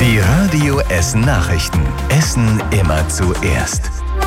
Die Radio Essen Nachrichten. Essen immer zuerst.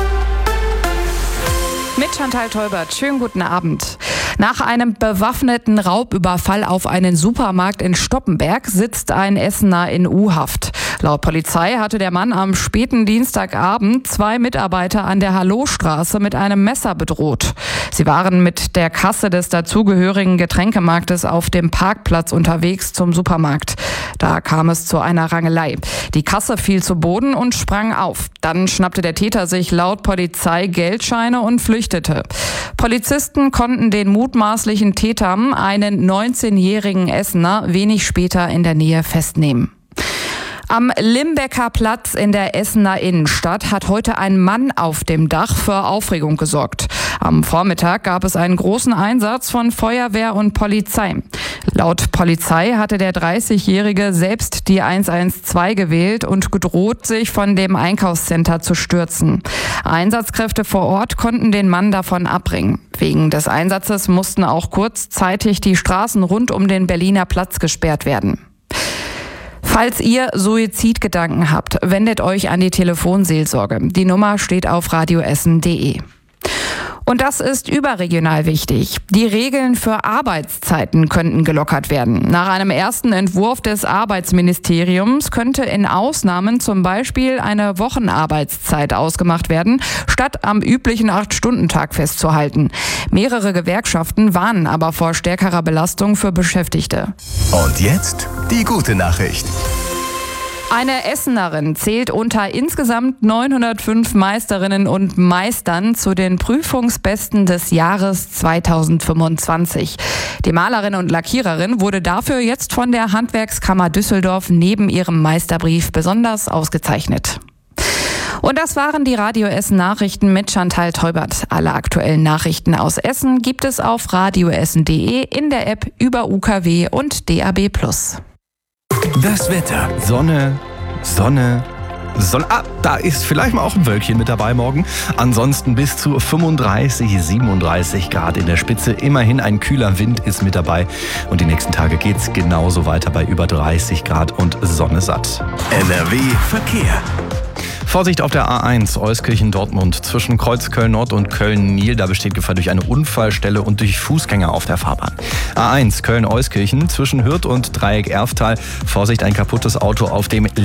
Mit Chantal Teubert. Schönen guten Abend. Nach einem bewaffneten Raubüberfall auf einen Supermarkt in Stoppenberg sitzt ein Essener in U-Haft. Laut Polizei hatte der Mann am späten Dienstagabend 2 Mitarbeiter an der Hallowstraße mit einem Messer bedroht. Sie waren mit der Kasse des dazugehörigen Getränkemarktes auf dem Parkplatz unterwegs zum Supermarkt. Da kam es zu einer Rangelei. Die Kasse fiel zu Boden und sprang auf. Dann schnappte der Täter sich laut Polizei Geldscheine und flüchtete. Polizisten konnten den mutmaßlichen Täter, einen 19-jährigen Essener, wenig später in der Nähe festnehmen. Am Limbecker Platz in der Essener Innenstadt hat heute ein Mann auf dem Dach für Aufregung gesorgt. Am Vormittag gab es einen großen Einsatz von Feuerwehr und Polizei. Laut Polizei hatte der 30-Jährige selbst die 112 gewählt und gedroht, sich von dem Einkaufscenter zu stürzen. Einsatzkräfte vor Ort konnten den Mann davon abbringen. Wegen des Einsatzes mussten auch kurzzeitig die Straßen rund um den Berliner Platz gesperrt werden. Falls ihr Suizidgedanken habt, wendet euch an die Telefonseelsorge. Die Nummer steht auf radioessen.de. Und das ist überregional wichtig. Die Regeln für Arbeitszeiten könnten gelockert werden. Nach einem ersten Entwurf des Arbeitsministeriums könnte in Ausnahmen zum Beispiel eine Wochenarbeitszeit ausgemacht werden, statt am üblichen 8-Stunden-Tag festzuhalten. Mehrere Gewerkschaften warnen aber vor stärkerer Belastung für Beschäftigte. Und jetzt die gute Nachricht. Eine Essenerin zählt unter insgesamt 905 Meisterinnen und Meistern zu den Prüfungsbesten des Jahres 2025. Die Malerin und Lackiererin wurde dafür jetzt von der Handwerkskammer Düsseldorf neben ihrem Meisterbrief besonders ausgezeichnet. Und das waren die Radio Essen Nachrichten mit Chantal Teubert. Alle aktuellen Nachrichten aus Essen gibt es auf radioessen.de, in der App, über UKW und DAB+. Das Wetter. Sonne. Da ist vielleicht mal auch ein Wölkchen mit dabei morgen. Ansonsten bis zu 35, 37 Grad in der Spitze. Immerhin ein kühler Wind ist mit dabei. Und die nächsten Tage geht's genauso weiter bei über 30 Grad und Sonne satt. NRW Verkehr. Vorsicht auf der A1 Euskirchen-Dortmund zwischen Kreuzköln Nord und Köln-Nil. Da besteht Gefahr durch eine Unfallstelle und durch Fußgänger auf der Fahrbahn. A1 Köln-Euskirchen zwischen Hürth und Dreieck Erftal. Vorsicht, ein kaputtes Auto auf dem